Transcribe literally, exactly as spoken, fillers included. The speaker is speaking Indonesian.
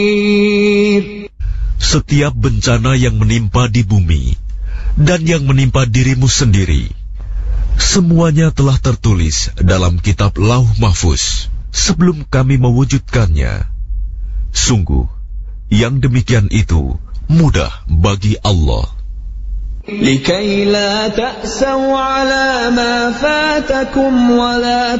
Setiap bencana yang menimpa di bumi dan yang menimpa dirimu sendiri, semuanya telah tertulis dalam kitab Lauh Mahfuz sebelum kami mewujudkannya. Sungguh, yang demikian itu mudah bagi Allah. لكي لا تأسوا على ما فاتكم ولا